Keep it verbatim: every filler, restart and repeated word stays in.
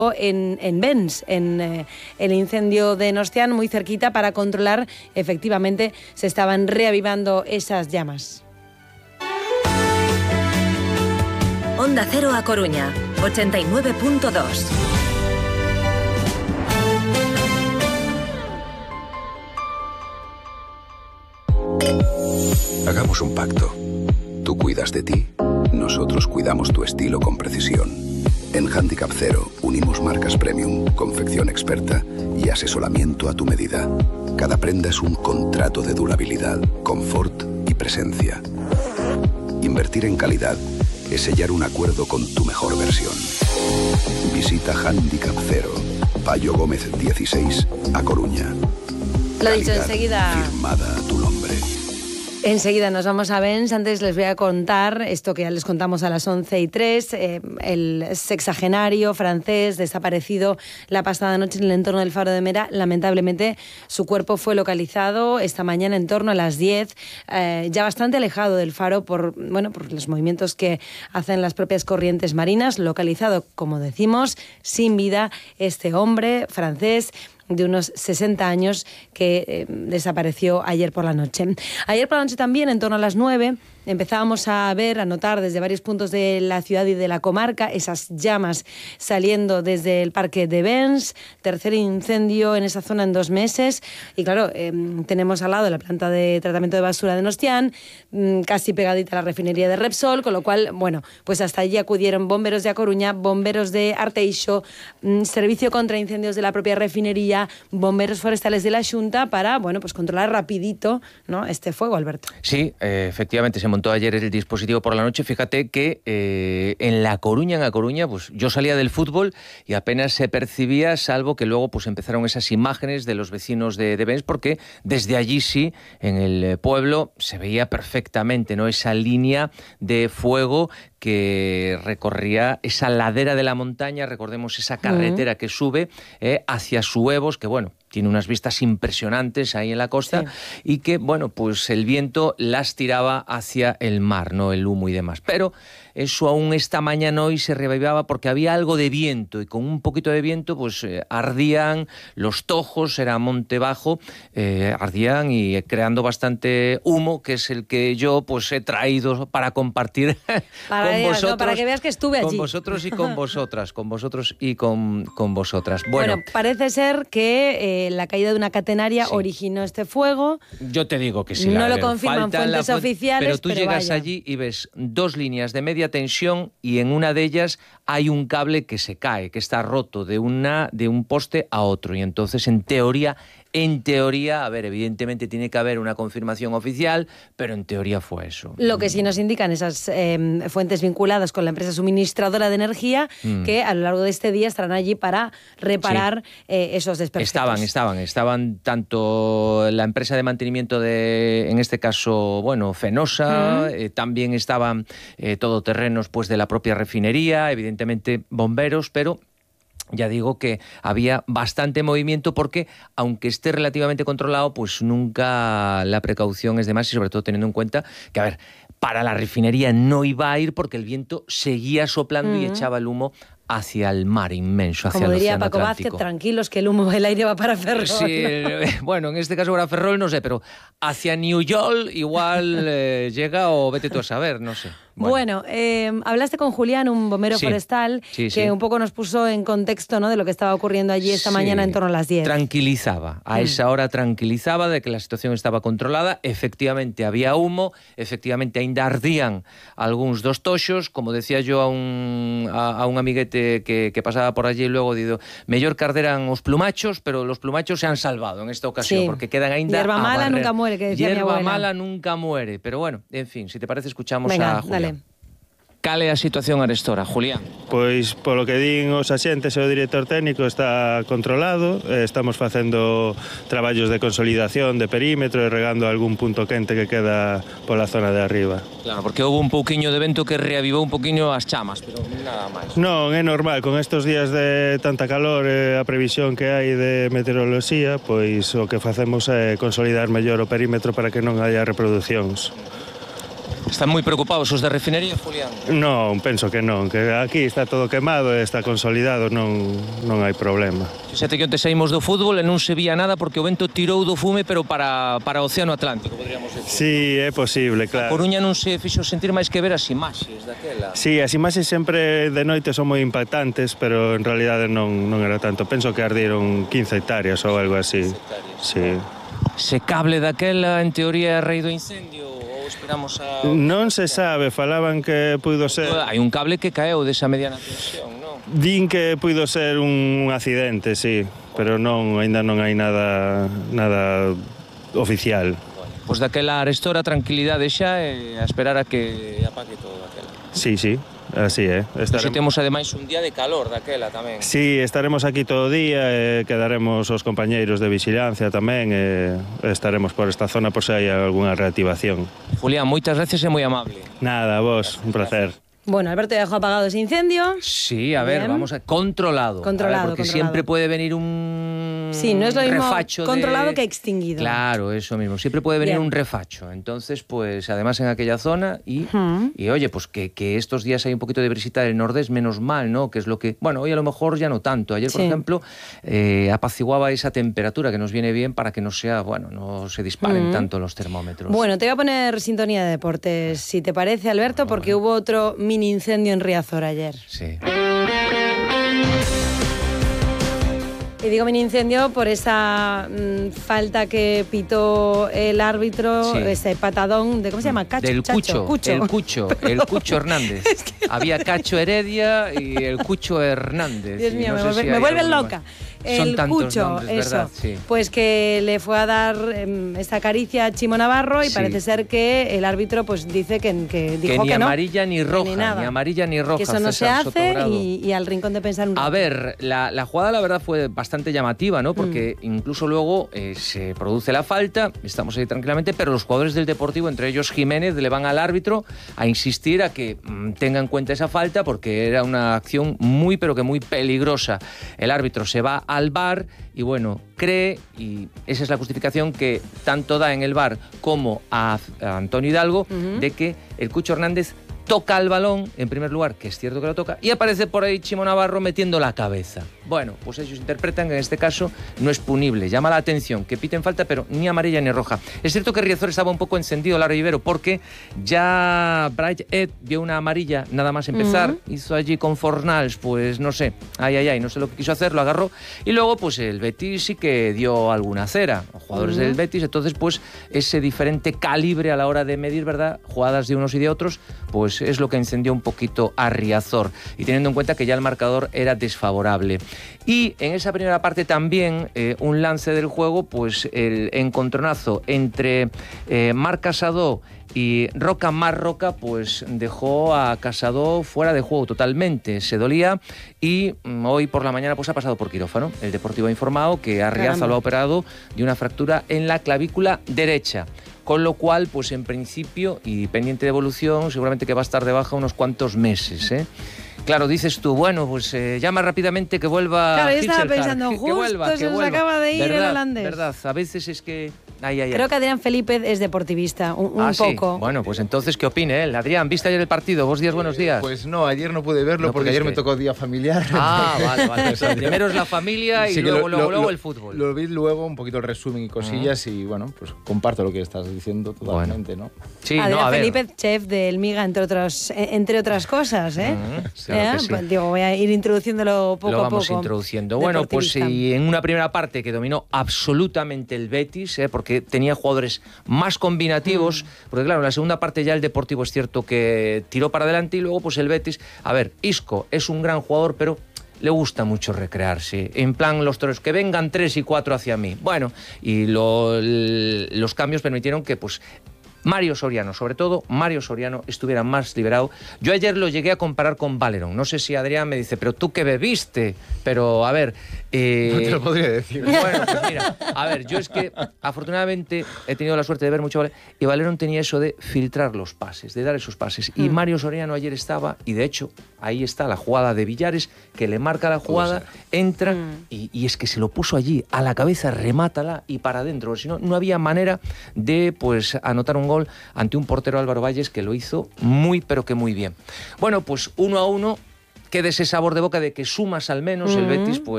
en, en Bens, en eh, el incendio de Nostián, muy cerquita, para controlar, efectivamente, se estaban reavivando esas llamas. Onda Cero A Coruña, ochenta y nueve punto dos. Hagamos un pacto. Tú cuidas de ti, nosotros cuidamos tu estilo con precisión. En Handicap Cero unimos marcas premium, confección experta y asesoramiento a tu medida. Cada prenda es un contrato de durabilidad, confort y presencia. Invertir en calidad es sellar un acuerdo con tu mejor versión. Visita Handicap Cero, Payo Gómez dieciséis, A Coruña. Lo dicho, enseguida. Firmada a tu nombre. Enseguida nos vamos a Bens. Antes les voy a contar esto que ya les contamos a las once y tres. Eh, el sexagenario francés desaparecido la pasada noche en el entorno del Faro de Mera. Lamentablemente su cuerpo fue localizado esta mañana en torno a las diez, eh, ya bastante alejado del faro por, bueno, por los movimientos que hacen las propias corrientes marinas. Localizado, como decimos, sin vida, este hombre francés de unos sesenta años que eh, desapareció ayer por la noche. Ayer por la noche también, en torno a las nueve, empezábamos a ver, a notar desde varios puntos de la ciudad y de la comarca esas llamas saliendo desde el parque de Bens, tercer incendio en esa zona en dos meses. Y claro, eh, tenemos al lado la planta de tratamiento de basura de Nostián, mmm, casi pegadita a la refinería de Repsol, con lo cual, bueno, pues hasta allí acudieron bomberos de A Coruña, bomberos de Arteixo, mmm, servicio contra incendios de la propia refinería, bomberos forestales de la Xunta para, bueno, pues controlar rapidito, ¿no?, este fuego, Alberto. Sí, eh, efectivamente, se montó ayer el dispositivo por la noche. Fíjate que eh, en La Coruña, en A Coruña, pues yo salía del fútbol y apenas se percibía, salvo que luego pues empezaron esas imágenes de los vecinos de, de Bens, porque desde allí sí, en el pueblo, se veía perfectamente, ¿no?, esa línea de fuego que recorría esa ladera de la montaña, recordemos esa carretera que sube eh, hacia Suevos, que bueno, tiene unas vistas impresionantes ahí en la costa, sí, y que, bueno, pues el viento las tiraba hacia el mar, ¿no?, el humo y demás. Pero eso aún esta mañana hoy se revivaba porque había algo de viento, y con un poquito de viento pues eh, ardían los tojos, era monte bajo, eh, ardían y creando bastante humo, que es el que yo pues he traído para compartir para, con vosotros. No, para que veas que estuve allí. Con vosotros y con vosotras, con vosotros y con, con vosotras. Bueno, bueno, parece ser que eh, la caída de una catenaria sí originó este fuego. Yo te digo que sí. No la, lo ver, confirman fuentes fu oficiales, pero tú pero llegas vaya. allí y ves dos líneas de media tensión y en una de ellas hay un cable que se cae, que está roto de, una, de un poste a otro. Y entonces, en teoría, en teoría, a ver, evidentemente tiene que haber una confirmación oficial, pero en teoría fue eso. Lo que sí nos indican esas eh, fuentes vinculadas con la empresa suministradora de energía, mm. que a lo largo de este día estarán allí para reparar sí. eh, esos desperfectos. Estaban, estaban, estaban tanto la empresa de mantenimiento de, en este caso, bueno, Fenosa, mm. eh, también estaban eh, todoterrenos pues de la propia refinería, evidentemente bomberos, pero ya digo que había bastante movimiento porque, aunque esté relativamente controlado, pues nunca la precaución es de más, y sobre todo teniendo en cuenta que, a ver, para la refinería no iba a ir porque el viento seguía soplando uh-huh. y echaba el humo hacia el mar inmenso, hacia Como el diría océano Paco Atlántico. Vázquez, tranquilos que el humo del aire va para Ferrol. Sí, bueno, en este caso para Ferrol no sé, pero hacia New York igual eh, llega o vete tú a saber, no sé. Bueno, bueno eh, hablaste con Julián, un bombero sí, forestal, sí, que sí. un poco nos puso en contexto, ¿no?, de lo que estaba ocurriendo allí esta sí. mañana en torno a las diez. Tranquilizaba, a mm. esa hora tranquilizaba de que la situación estaba controlada, efectivamente había humo, efectivamente ainda ardían algúns dos toxos, como decía yo a un, a, a un amiguete que, que pasaba por allí, y luego digo, mellor que arderan os plumachos, pero los plumachos se han salvado en esta ocasión, sí. porque quedan ainda Hierba a mala barrer. Nunca muere, que decía Hierba mi abuela. mala nunca muere, pero bueno, en fin, si te parece escuchamos Venga, a Julián. Dale. Cal é a situación arestora, Julián? Pois, polo que din os axentes e o director técnico, está controlado. Estamos facendo traballos de consolidación de perímetro e regando algún punto quente que queda pola zona de arriba. Claro, porque houve un pouquiño de vento que reavivou un pouquiño as chamas, pero nada máis. Non, é normal, con estes días de tanta calor e a previsión que hai de meteoroloxía, pois o que facemos é consolidar mellor o perímetro para que non haya reproduccións. Están moi preocupados os da refinería, Julián? Non, penso que non, que aquí está todo quemado e está consolidado, non, non hai problema. Xete que onte saímos do fútbol e non se vía nada porque o vento tirou do fume, pero para, para o Océano Atlántico, podríamos decir. Sí, é posible, claro. A Coruña non se fixo sentir máis que ver as imaxes daquela. Sí, as imaxes sempre de noite son moi impactantes, pero en realidade non, non era tanto. Penso que ardieron quince hectáreas ou algo así. quince hectáreas. Sí. Se cable daquela, en teoría, é rei do incendio? Esperamos a... Non se sabe, falaban que puido ser... Hai un cable que caeu desa mediana tensión, non? Din que puido ser un accidente, sí, pero non, aínda non hai nada nada oficial. Bueno, pois daquela arestora tranquilidade xa e a esperar a que apague todo daquela. Sí, sí, así é. Estaremos... Se temos ademais un día de calor daquela tamén. Sí, estaremos aquí todo o día, e quedaremos os compañeiros de vigilancia tamén e estaremos por esta zona por se hai algunha reactivación. Julián, moitas gracias e moi amable. Nada, vos, un placer. Bueno, Alberto ya dejó apagado ese incendio. Sí, a ver, Bien. vamos a... Controlado. Controlado, a ver, porque controlado. siempre puede venir un Sí, no es lo mismo refacho controlado de... que extinguido. Claro, eso mismo. Siempre puede venir Bien. un refacho. Entonces, pues, además en aquella zona y, Ujú. y oye, pues que, que estos días hay un poquito de brisita del nordés, menos mal, ¿no? Que es lo que... Bueno, hoy a lo mejor ya no tanto. Ayer, por Sí. ejemplo, eh, apaciguaba esa temperatura que nos viene bien para que no sea, bueno, no se disparen Ujú. tanto los termómetros. Bueno, te voy a poner sintonía de deportes, si te parece, Alberto, porque hubo otro mini incendio en Riazor ayer. Sí. Y digo mini incendio por esa mmm, falta que pitó el árbitro, Sí. ese patadón de, ¿cómo se llama? Cacho, Del Chacho, Cucho, el Cucho, el Cucho Hernández. Es que- Había Cacho Heredia y el Cucho Hernández. Dios Y mío, no me, sé vuelve- si me hay vuelven alguno loca. más. El Son tantos Cucho, nombres, eso. ¿verdad? Sí. Pues que le fue a dar em, esta caricia a Chimo Navarro y Sí. parece ser que el árbitro pues dice que, que dijo Que ni que no. amarilla ni roja, ni nada. ni amarilla ni roja. Que eso no se César hace Sotogrado. y, y al rincón de pensar un A rato. ver, la, la jugada la verdad fue bastante llamativa, ¿no? Porque Mm. incluso luego eh, se produce la falta, estamos ahí tranquilamente, pero los jugadores del Deportivo, entre ellos Jiménez, le van al árbitro a insistir a que mm, tenga en cuenta esa falta porque era una acción muy, pero que muy peligrosa. El árbitro se va al V A R y bueno, cree, y esa es la justificación que tanto da en el V A R como a, a Antonio Hidalgo, Ujú. de que el Cucho Hernández toca el balón, en primer lugar, que es cierto que lo toca, y aparece por ahí Chimo Navarro metiendo la cabeza. Bueno, pues ellos interpretan que en este caso no es punible. Llama la atención que piten falta, pero ni amarilla ni roja. Es cierto que Riazor estaba un poco encendido, Lara Rivero, porque ya Bright Ed vio una amarilla nada más empezar, Ujú. hizo allí con Fornals, pues no sé, ay, ay, ay, no sé lo que quiso hacer, lo agarró, y luego pues el Betis sí que dio alguna cera, jugadores Ujú. del Betis, entonces pues ese diferente calibre a la hora de medir, ¿verdad?, jugadas de unos y de otros, pues es lo que encendió un poquito a Riazor, y teniendo en cuenta que ya el marcador era desfavorable. Y en esa primera parte también eh, un lance del juego, pues el encontronazo entre eh, Marc Casado y Roca más Roca, pues dejó a Casado fuera de juego totalmente, se dolía y mm, hoy por la mañana pues ha pasado por quirófano. El Deportivo ha informado que a Riaza Caramba. lo ha operado de una fractura en la clavícula derecha. Con lo cual, pues en principio, y pendiente de evolución, seguramente que va a estar de baja unos cuantos meses, ¿eh? Claro, dices tú, bueno, pues eh, llama rápidamente que vuelva. Claro, yo estaba Hitzelhard, pensando, que, que justo vuelva, se que nos vuelva. acaba de ir el ¿Verdad? holandés. Verdad, a veces es que... Ay, ay, ay. Creo que Adrián Felipe es deportivista, un, un ah, poco. Sí. Bueno, pues entonces, ¿qué opine él? Adrián, ¿viste ayer el partido? Vos días, buenos días. Pues no, ayer no pude verlo No porque ayer me pudiste. tocó día familiar. Ah, vale, vale. O sea, primero es la familia y Sí, que luego, lo- luego, lo- luego lo- el fútbol. Lo vi luego, un poquito el resumen y cosillas y bueno, pues comparto lo que estás diciendo totalmente, ¿no? Sí, Adrián no, a ver. Felipe, chef del Miga, entre, otros, eh, entre otras cosas, ¿eh? Mm, ¿Eh? claro que sí. Pues, digo, voy a ir introduciéndolo poco Lo a vamos poco. introduciendo. Bueno, pues Deportivista. y en una primera parte que dominó absolutamente el Betis, ¿eh? Porque tenía jugadores más combinativos, Mm. porque claro, en la segunda parte ya el Deportivo es cierto que tiró para adelante y luego pues el Betis, a ver, Isco es un gran jugador, pero le gusta mucho recrearse, en plan los toros, que vengan tres y cuatro hacia mí. Bueno, y lo- l- los cambios permitieron que pues Mario Soriano, sobre todo Mario Soriano, estuviera más liberado. Yo ayer lo llegué a comparar con Valerón. No sé si Adrián me dice, pero tú qué bebiste. Pero, a ver... Eh, No te lo podría decir. Bueno, pues mira, a ver, yo es que afortunadamente he tenido la suerte de ver mucho Valerón, y Valerón tenía eso de filtrar los pases, de dar esos pases. Y Mm. Mario Soriano ayer estaba, y de hecho, ahí está la jugada de Villares, que le marca la jugada, entra, Mm. y, y es que se lo puso allí, a la cabeza, remátala y para adentro. Si no, no había manera de pues anotar un gol. gol ante un portero Álvaro Valles que lo hizo muy, pero que muy bien. Bueno, pues uno a uno, queda ese sabor de boca de que sumas al menos, mm. el Betis pues